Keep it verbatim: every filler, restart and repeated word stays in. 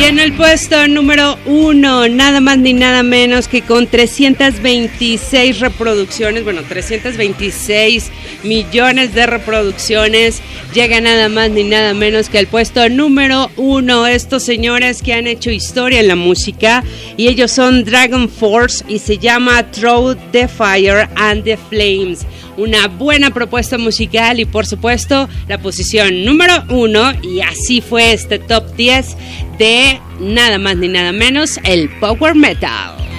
en el puesto número uno, nada más ni nada menos que con trescientas veintiséis reproducciones, bueno, trescientos veintiséis millones de reproducciones, llega nada más ni nada menos que al puesto número uno. Estos señores que han hecho historia en la música, y ellos son Dragon Force y se llama Through the Fire and the Flames. Una buena propuesta musical y por supuesto la posición número uno, y así fue este top diez de nada más ni nada menos el Power Metal.